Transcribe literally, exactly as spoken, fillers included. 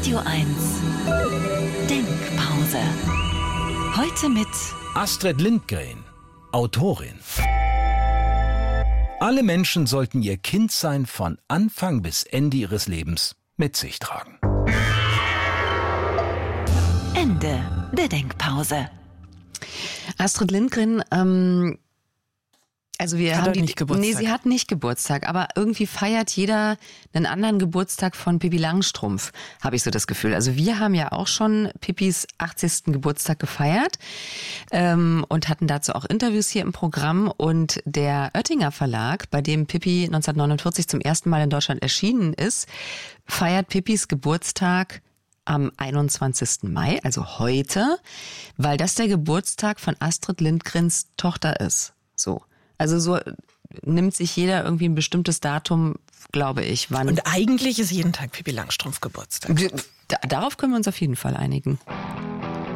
Radio eins Denkpause. Heute mit Astrid Lindgren, Autorin. Alle Menschen sollten ihr Kindsein von Anfang bis Ende ihres Lebens mit sich tragen. Ende der Denkpause. Astrid Lindgren, ähm, also wir Hat haben er die, nicht Geburtstag? Nee, sie hat nicht Geburtstag, aber irgendwie feiert jeder einen anderen Geburtstag von Pippi Langstrumpf, habe ich so das Gefühl. Also wir haben ja auch schon Pippis achtzigsten Geburtstag gefeiert ähm, und hatten dazu auch Interviews hier im Programm. Und der Oettinger Verlag, bei dem Pippi neunzehnhundertneunundvierzig zum ersten Mal in Deutschland erschienen ist, feiert Pippis Geburtstag am einundzwanzigsten Mai, also heute, weil das der Geburtstag von Astrid Lindgrens Tochter ist. So. Also so nimmt sich jeder irgendwie ein bestimmtes Datum, glaube ich, wann. Und eigentlich ist jeden Tag Pippi Langstrumpf Geburtstag. Da, darauf können wir uns auf jeden Fall einigen.